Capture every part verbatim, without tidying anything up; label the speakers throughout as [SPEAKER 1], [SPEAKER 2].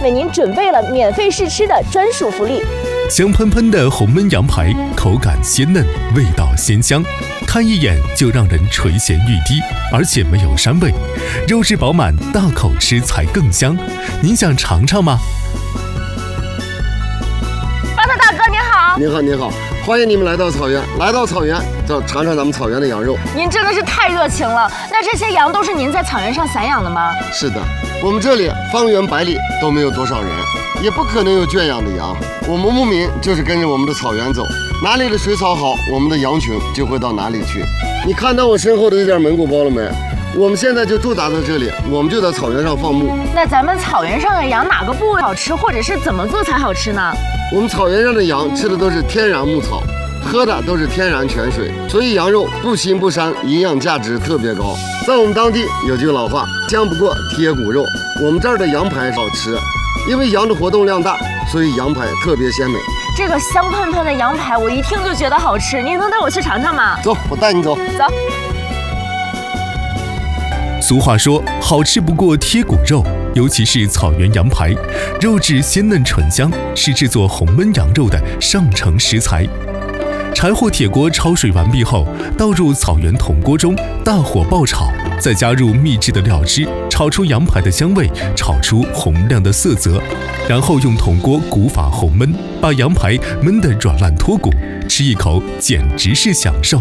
[SPEAKER 1] 为您准备了免费试吃的专属福利。
[SPEAKER 2] 香喷喷的红焖羊排，口感鲜嫩，味道鲜香，看一眼就让人垂涎欲滴，而且没有膻味，肉质饱满，大口吃才更香。您想尝尝吗？
[SPEAKER 1] 巴特大哥您好，
[SPEAKER 3] 您好您好，欢迎你们来到草原，来到草原就尝尝咱们草原的羊肉。
[SPEAKER 1] 您真的是太热情了。那这些羊都是您在草原上散养的吗？
[SPEAKER 3] 是的，我们这里方圆百里都没有多少人，也不可能有圈养的羊。我们牧民就是跟着我们的草原走，哪里的水草好，我们的羊群就会到哪里去。你看到我身后的这点蒙古包了没？我们现在就驻扎在这里，我们就在草原上放牧。
[SPEAKER 1] 那咱们草原上的羊哪个部位好吃，或者是怎么做才好吃呢？
[SPEAKER 3] 我们草原上的羊吃的都是天然牧草，喝的都是天然泉水，所以羊肉不腥不膻，营养价值特别高。在我们当地有句老话，香不过贴骨肉。我们这儿的羊排好吃，因为羊的活动量大，所以羊排特别鲜美。
[SPEAKER 1] 这个香喷喷的羊排，我一听就觉得好吃。您能带我去尝尝吗？
[SPEAKER 3] 走，我带你走。
[SPEAKER 1] 走。
[SPEAKER 2] 俗话说，好吃不过贴骨肉，尤其是草原羊排，肉质鲜嫩醇香，是制作红焖羊肉的上乘食材。柴火铁锅焯水完毕后，倒入草原铜锅中，大火爆炒，再加入秘制的料汁，炒出羊排的香味，炒出红亮的色泽，然后用铜锅古法红焖，把羊排焖得软烂脱骨，吃一口简直是享受。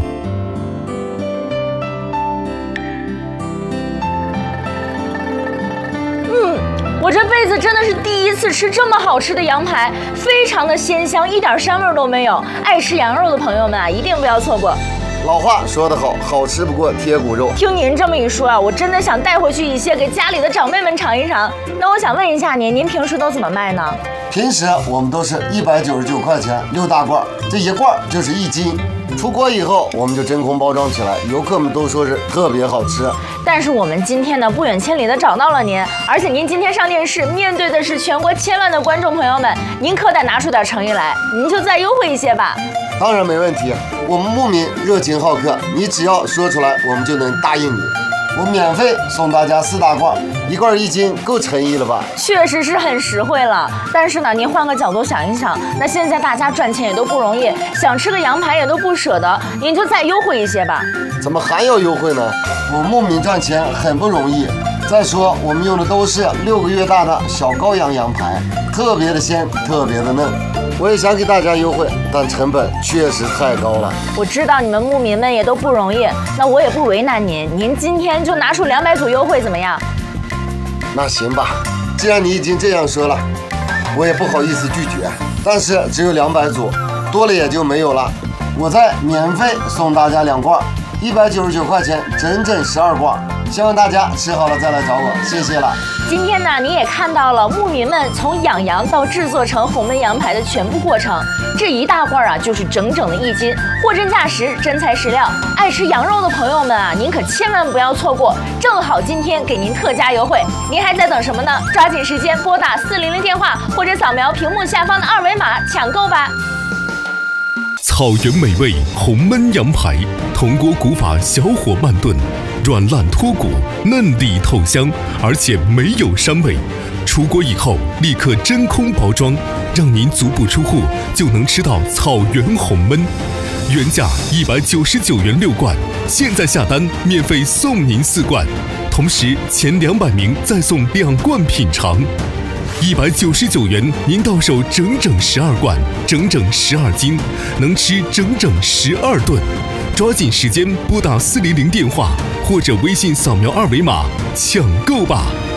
[SPEAKER 1] 我这辈子真的是第一次吃这么好吃的羊排，非常的鲜香，一点膻味都没有。爱吃羊肉的朋友们啊，一定不要错过。
[SPEAKER 3] 老话说得好，好吃不过贴骨肉。
[SPEAKER 1] 听您这么一说啊，我真的想带回去一些给家里的长辈们尝一尝。那我想问一下您，您平时都怎么卖呢？
[SPEAKER 3] 平时我们都是一百九十九块钱六大罐，这一罐就是一斤。出锅以后，我们就真空包装起来，游客们都说是特别好吃。
[SPEAKER 1] 但是我们今天呢，不远千里的找到了您，而且您今天上电视，面对的是全国千万的观众朋友们，您可得拿出点诚意来，您就再优惠一些吧。
[SPEAKER 3] 当然没问题，我们牧民热情好客，你只要说出来，我们就能答应你。我免费送大家四大罐，一罐一斤，够诚意了吧？
[SPEAKER 1] 确实是很实惠了。但是呢，您换个角度想一想，那现在大家赚钱也都不容易，想吃个羊排也都不舍得，您就再优惠一些吧。
[SPEAKER 3] 怎么还要优惠呢？我们牧民赚钱很不容易。再说，我们用的都是六个月大的小羔羊羊排，特别的鲜，特别的嫩。我也想给大家优惠，但成本确实太高了。
[SPEAKER 1] 我知道你们牧民们也都不容易，那我也不为难您，您今天就拿出两百组优惠怎么样？
[SPEAKER 3] 那行吧，既然你已经这样说了，我也不好意思拒绝。但是只有两百组，多了也就没有了。我再免费送大家两罐，一百九十九块钱，整整十二罐。希望大家吃好了再来找我，谢谢了。
[SPEAKER 1] 今天呢，你也看到了牧民们从养羊到制作成红焖羊排的全部过程。这一大罐啊，就是整整的一斤，货真价实，真材实料。爱吃羊肉的朋友们啊，您可千万不要错过，正好今天给您特价优惠，您还在等什么呢？抓紧时间拨打四零零电话，或者扫描屏幕下方的二维码抢购吧。
[SPEAKER 2] 草原美味红焖羊排，铜锅古法小火慢炖，软烂脱骨，嫩里透香，而且没有膻味。出锅以后立刻真空包装，让您足不出户就能吃到草原红焖。原价一百九十九元六罐，现在下单免费送您四罐，同时前两百名再送两罐品尝。一百九十九元，您到手整整十二罐，整整十二斤，能吃整整十二顿。抓紧时间拨打四零零电话，或者微信扫描二维码抢购吧。